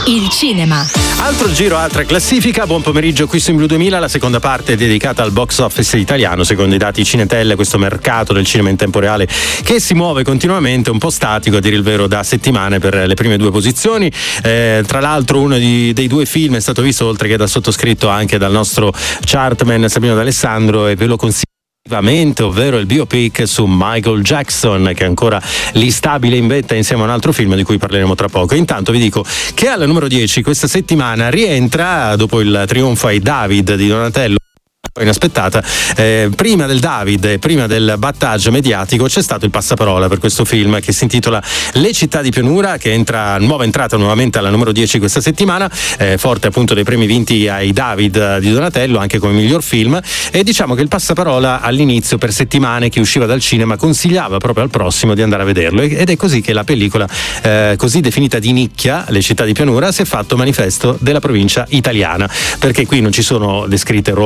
Il cinema. Altro giro, altra classifica. Buon pomeriggio qui su In Blu 2000. La seconda parte è dedicata al box office italiano. Secondo i dati Cinetel, questo mercato del cinema in tempo reale che si muove continuamente, un po' statico a dire il vero da settimane per le prime due posizioni. Tra l'altro uno dei due film è stato visto, oltre che dal sottoscritto, anche dal nostro chartman Sabino D'Alessandro, e ve lo consiglio, ovvero il biopic su Michael Jackson, che è ancora lì stabile in vetta insieme a un altro film di cui parleremo tra poco. Intanto vi dico che al numero 10 questa settimana rientra, dopo il trionfo ai David di Donatello inaspettata, prima del David e prima del battage mediatico c'è stato il passaparola per questo film che si intitola Le città di pianura, che nuova entrata nuovamente alla numero 10 questa settimana, forte appunto dei premi vinti ai David di Donatello anche come miglior film. E diciamo che il passaparola all'inizio, per settimane, chi usciva dal cinema consigliava proprio al prossimo di andare a vederlo, ed è così che la pellicola così definita di nicchia, Le città di pianura, si è fatto manifesto della provincia italiana, perché qui non ci sono descritte